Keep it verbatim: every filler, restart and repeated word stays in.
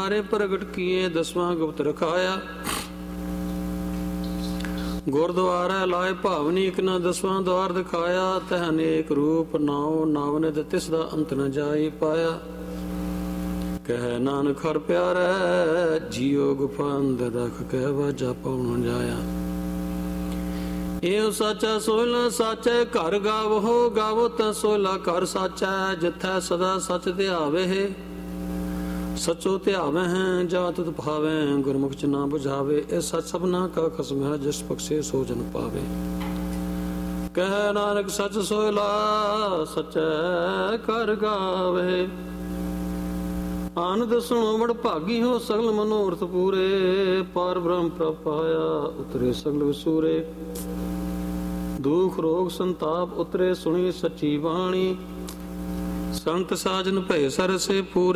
निहारे प्रगट किए दसवां गुप्त रखाया। गुरद्वारा लाए भावनी एक न दसवां द्वार दिखाया। तह अनेक रूप नाव नावनिद तिसदा अंत न जाई पाया। कह नानक हर प्यारा जियो गुफा अंदर रख कह वाजा पाउन जाया। एव साचा सोहला साचा घर गावो गावो ता सोहला घर साचा। जिथै सदा सच ध्यावे सचो ध्यावे हैं जात भावे। गुरमुख च ना बुझावे ए सच सबना का खसम है जिस पक्षे सो जन पावे। कह नानक सच सोहला सचै कर गावे। आनंद सुनो बड़ भागी हो सगल मनोरथ पूरे। पार ब्रह्म प्रभ पाया उतरे सगल वसूरे। दुख रोग संताप उतरे सुनी सच्ची बाणी। संत साजन भय सरसे पूरे।